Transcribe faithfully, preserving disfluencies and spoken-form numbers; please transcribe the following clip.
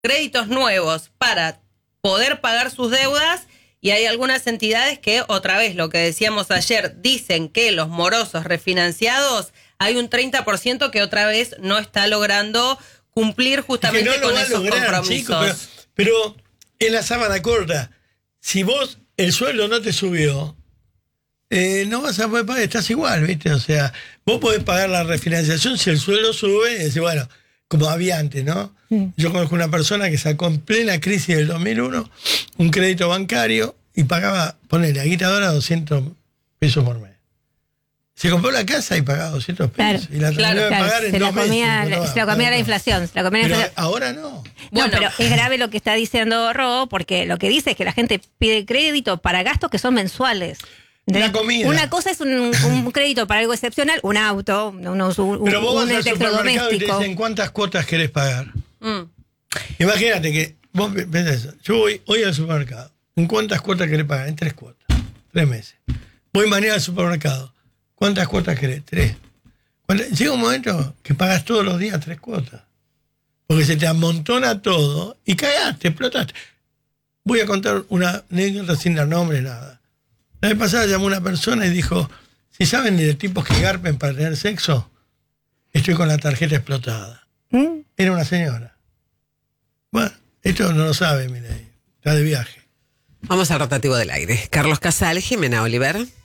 créditos nuevos para poder pagar sus deudas, y hay algunas entidades que, otra vez, lo que decíamos ayer, dicen que los morosos refinanciados, hay un treinta por ciento que otra vez no está logrando cumplir justamente es que no con lo va esos a lograr, compromisos. Chico, pero, pero en la sábana corta, si vos el sueldo no te subió, eh, no vas a poder pagar, estás igual, ¿viste? O sea, vos podés pagar la refinanciación si el sueldo sube, y decís, bueno, como había antes, ¿no? Mm. Yo conozco una persona que sacó en plena crisis del dos mil uno un crédito bancario y pagaba, ponele, a guitadora doscientos pesos por mes. Se compró la casa y pagaba doscientos pesos. Claro, y la terminó claro, de pagar claro. en se dos la comía, meses. La, se la comía la inflación. Se la comía pero la inflación. Ahora no. Bueno, bueno, pero es grave lo que está diciendo Ro, porque lo que dice es que la gente pide crédito para gastos que son mensuales. La comida. Una cosa es un, un crédito para algo excepcional, un auto, un, un, pero vos un vas al supermercado y te doméstico. dicen cuántas cuotas querés pagar. Mm. Imagínate que vos pensás eso. Yo voy hoy al supermercado. ¿En cuántas cuotas querés pagar? En tres cuotas. Tres meses. Voy mañana al supermercado. ¿Cuántas cuotas querés? Tres. Llega un momento que pagas todos los días tres cuotas. Porque se te amontona todo y cagaste, explotaste. Voy a contar una anécdota sin dar nombre, nada. La vez pasada llamó una persona y dijo, si saben de tipos que garpen para tener sexo, estoy con la tarjeta explotada. ¿Mm? Era una señora. Bueno, esto no lo sabe, mire, está de viaje. Vamos al rotativo del aire. Carlos Casal, Jimena Oliver.